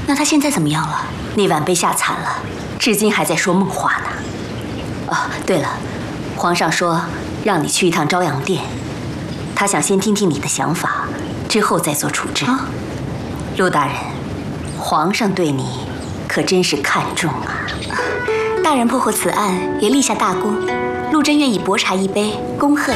那他现在怎么样了？ 那晚被吓惨了，至今还在说梦话呢。哦，对了，皇上说让你去一趟朝阳殿，他想先听听你的想法，之后再做处置。陆大人，皇上对你可真是看重啊！ 大人破获此案，也立下大功，陆贞愿以薄茶一杯，恭贺